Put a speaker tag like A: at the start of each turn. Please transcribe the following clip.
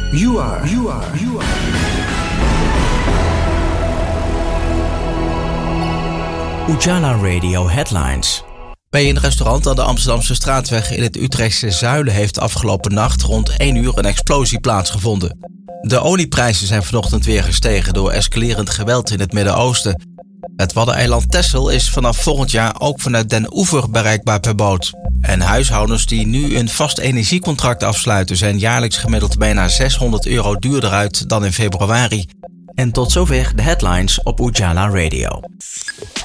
A: You are.
B: Ujala Radio Headlines. Bij een restaurant aan de Amsterdamse straatweg in het Utrechtse Zuilen heeft afgelopen nacht rond 1 uur een explosie plaatsgevonden. De olieprijzen zijn vanochtend weer gestegen door escalerend geweld in het Midden-Oosten. Het Waddeneiland Texel is vanaf volgend jaar ook vanuit Den Oever bereikbaar per boot. En huishoudens die nu een vast energiecontract afsluiten zijn jaarlijks gemiddeld bijna €600 duurder uit dan in februari. En tot zover de headlines op Ujala Radio.